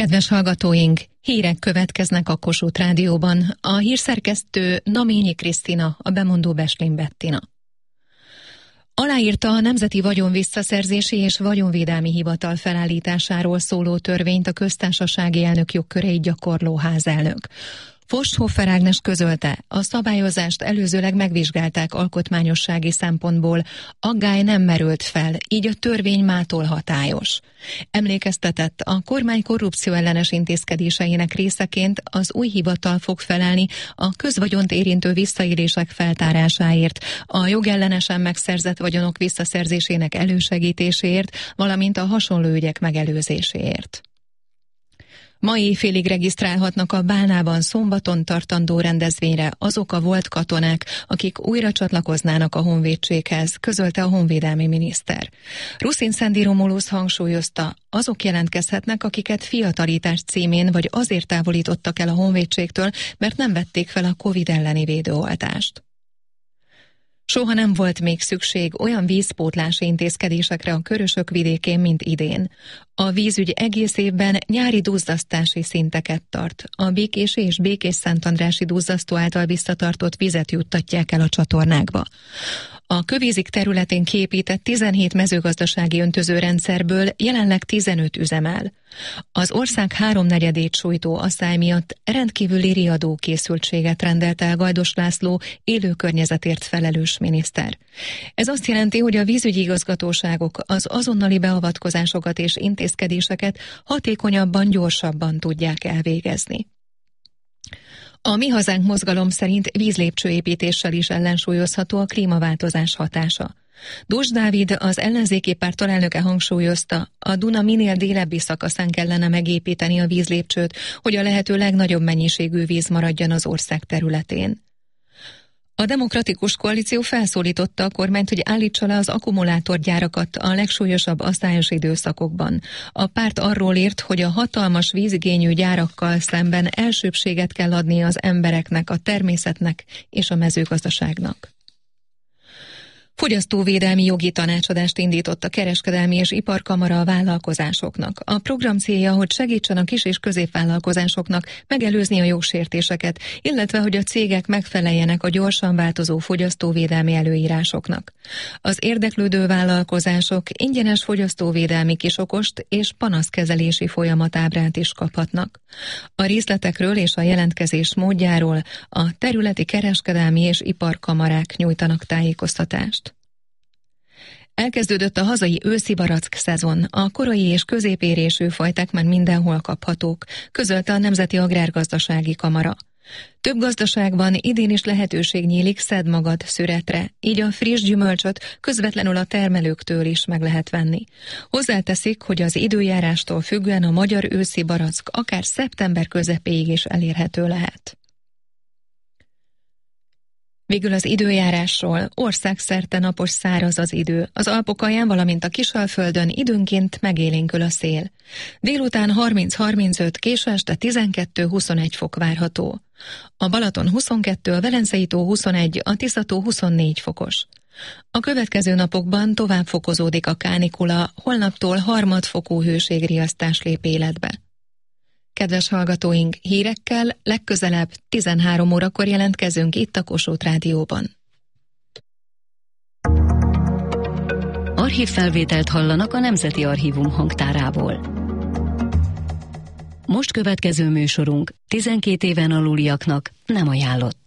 Kedves hallgatóink, hírek következnek a Kossuth Rádióban. A hírszerkesztő Naményi Krisztina, a bemondó Beslin Bettina. Aláírta a Nemzeti Vagyon Visszaszerzési és Vagyonvédelmi Hivatal felállításáról szóló törvényt a köztársasági elnök jogköreit gyakorló házelnök. Forsthofer Ágnes közölte, a szabályozást előzőleg megvizsgálták alkotmányossági szempontból, aggály nem merült fel, így a törvény mától hatályos. Emlékeztetett, a kormány korrupcióellenes intézkedéseinek részeként az új hivatal fog felállni a közvagyont érintő visszaélések feltárásáért, a jogellenesen megszerzett vagyonok visszaszerzésének elősegítéséért, valamint a hasonló ügyek megelőzéséért. Ma éjfélig regisztrálhatnak a Bálnában szombaton tartandó rendezvényre azok a volt katonák, akik újra csatlakoznának a honvédséghez, közölte a honvédelmi miniszter. Ruszin Szendi Romulusz hangsúlyozta, azok jelentkezhetnek, akiket fiatalítás címén vagy azért távolítottak el a honvédségtől, mert nem vették fel a Covid elleni védőoltást. Soha nem volt még szükség olyan vízpótlási intézkedésekre a Körösök vidékén, mint idén. A vízügy egész évben nyári duzzasztási szinteket tart. A Békési és Békés-Szentandrási duzzasztó által visszatartott vizet juttatják el a csatornákba. A kövízik területén kiépített 17 mezőgazdasági öntözőrendszerből jelenleg 15 üzemel. Az ország 3/4-ét sújtó asszály miatt rendkívüli riadó készültséget rendelt el Gajdos László élőkörnyezetért felelős miniszter. Ez azt jelenti, hogy a vízügyi igazgatóságok az azonnali beavatkozásokat és intézkedéseket hatékonyabban, gyorsabban tudják elvégezni. A Mi Hazánk mozgalom szerint vízlépcsőépítéssel is ellensúlyozható a klímaváltozás hatása. Dózs Dávid, az ellenzéki párt alelnöke hangsúlyozta, a Duna minél délebbi szakaszán kellene megépíteni a vízlépcsőt, hogy a lehető legnagyobb mennyiségű víz maradjon az ország területén. A Demokratikus Koalíció felszólította a kormányt, hogy állítsa le az akkumulátorgyárakat a legsúlyosabb asszályos időszakokban. A párt arról írt, hogy a hatalmas vízigényű gyárakkal szemben elsőbbséget kell adni az embereknek, a természetnek és a mezőgazdaságnak. Fogyasztóvédelmi jogi tanácsadást indított a Kereskedelmi és Iparkamara a vállalkozásoknak. A program célja, hogy segítsen a kis- és középvállalkozásoknak megelőzni a jogsértéseket, illetve hogy a cégek megfeleljenek a gyorsan változó fogyasztóvédelmi előírásoknak. Az érdeklődő vállalkozások ingyenes fogyasztóvédelmi kisokost és panaszkezelési folyamatábrát is kaphatnak. A részletekről és a jelentkezés módjáról a területi kereskedelmi és iparkamarák nyújtanak tájékoztatást. Elkezdődött a hazai őszi barack szezon, a korai és középérésű fajták már mindenhol kaphatók, közölte a Nemzeti Agrárgazdasági Kamara. Több gazdaságban idén is lehetőség nyílik szedd magad szüretre, így a friss gyümölcsöt közvetlenül a termelőktől is meg lehet venni. Hozzáteszik, hogy az időjárástól függően a magyar őszi barack akár szeptember közepéig is elérhető lehet. Végül az időjárásról: országszerte napos, száraz az idő. Az Alpokalján, valamint a Kisalföldön időnként megélénkül a szél. Délután 30-35, késő este 12-21 fok várható. A Balaton 22, a Velencei-tó 21, a Tisza-tó 24 fokos. A következő napokban tovább fokozódik a kánikula, holnaptól harmadfokú hőségriasztás lép életbe. Kedves hallgatóink, hírekkel legközelebb 13 órakor jelentkezünk itt a Kossuth Rádióban. Archívfelvételt hallanak a Nemzeti Archívum hangtárából. Most következő műsorunk 12 éven aluliaknak nem ajánlott.